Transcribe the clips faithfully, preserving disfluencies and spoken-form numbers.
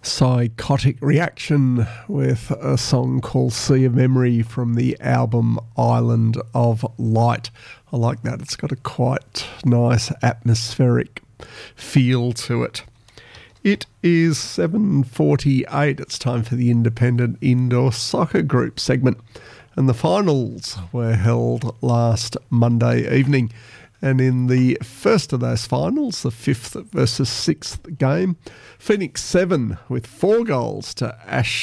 Psychotic Reaction with a song called Sea of Memory from the album Island of Light. I like that. It's got a quite nice atmospheric feel to it. It is seven forty-eight. It's time for the Independent Indoor Soccer Group segment. And the finals were held last Monday evening. And in the first of those finals, the fifth versus sixth game, Phoenix seven with four goals to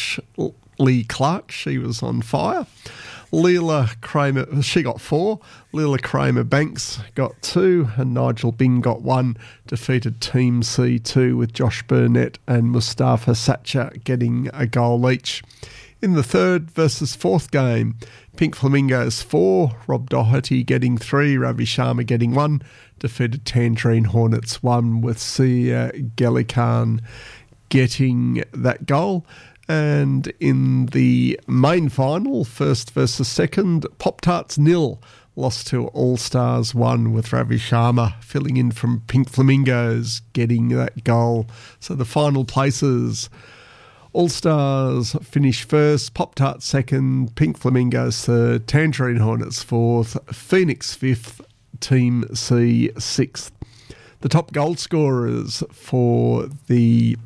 Ashley Clark. She was on fire. Leela Kramer, she got four. Leela Kramer Banks got two. And Nigel Bing got one. Defeated Team C two with Josh Burnett and Mustafa Satcher getting a goal each. In the third versus fourth game, Pink Flamingos four, Rob Doherty getting three, Ravi Sharma getting one, defeated Tangerine Hornets one with Sia Gellikan getting that goal. And in the main final, first versus second, Pop-Tarts nil, lost to All Stars one with Ravi Sharma filling in from Pink Flamingos getting that goal. So the final places: All Stars finish first, Pop-Tarts second, Pink Flamingos third, Tangerine Hornets fourth, Phoenix fifth, Team C sixth. The top goal scorers for the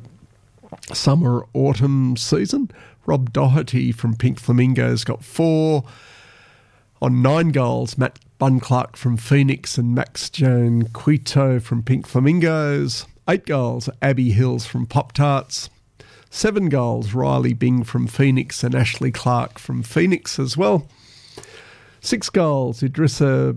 summer-autumn season: Rob Doherty from Pink Flamingos got four. On nine goals, Matt Bunclark from Phoenix and Max Joan Quito from Pink Flamingos. Eight goals, Abby Hills from Pop-Tarts. Seven goals, Riley Bing from Phoenix and Ashley Clark from Phoenix as well. Six goals, Idrissa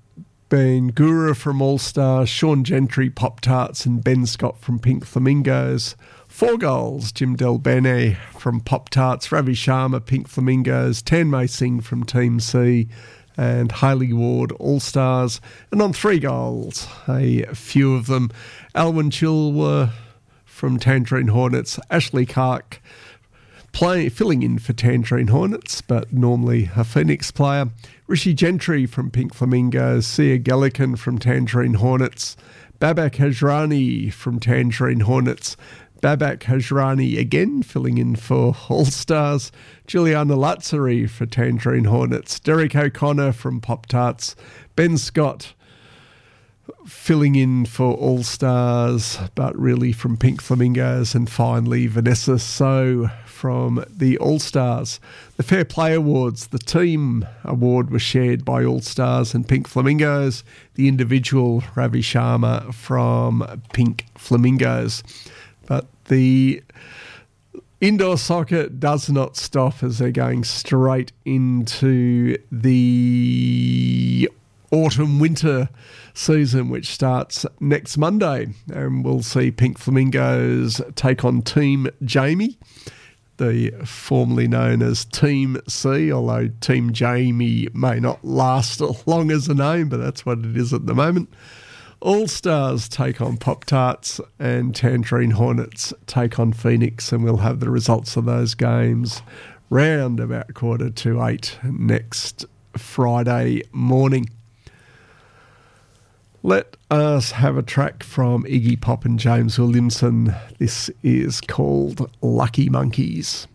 Bangura from All Stars, Sean Gentry, Pop-Tarts and Ben Scott from Pink Flamingos. Four goals, Jim Del Bene from Pop-Tarts, Ravi Sharma, Pink Flamingos, Tanmay Singh from Team C and Hayley Ward, All Stars. And on three goals, a few of them, Alwyn Chilwer from Tangerine Hornets, Ashley Clark play, filling in for Tangerine Hornets, but normally a Phoenix player, Rishi Gentry from Pink Flamingos, Sia Gellikan from Tangerine Hornets, Babak Hajrani from Tangerine Hornets, Babak Hajrani again filling in for All Stars, Juliana Lazzari for Tangerine Hornets, Derek O'Connor from Pop-Tarts, Ben Scott filling in for All Stars, but really from Pink Flamingos, and finally Vanessa So from the All Stars. The Fair Play Awards, the team award was shared by All Stars and Pink Flamingos, the individual Ravi Sharma from Pink Flamingos. But the indoor soccer does not stop as they're going straight into the autumn-winter season, which starts next Monday. And we'll see Pink Flamingos take on Team Jamie, the formerly known as Team C, although Team Jamie may not last as long as a name, but that's what it is at the moment. All Stars take on Pop-Tarts and Tangerine Hornets take on Phoenix, and we'll have the results of those games round about quarter to eight next Friday morning. Let us have a track from Iggy Pop and James Williamson. This is called Lucky Monkeys.